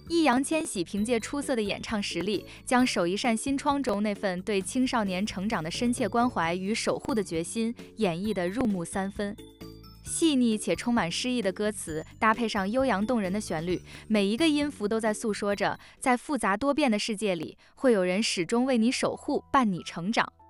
易烊千玺凭借出色的演唱实力，将守一扇心窗中那份对青少年成长的深切关怀与守护的决心演绎得入木三分。细腻且充满诗意的歌词，搭配上悠扬动人的旋律，每一个音符都在诉说着，在复杂多变的世界里，会有人始终为你守护，伴你成长。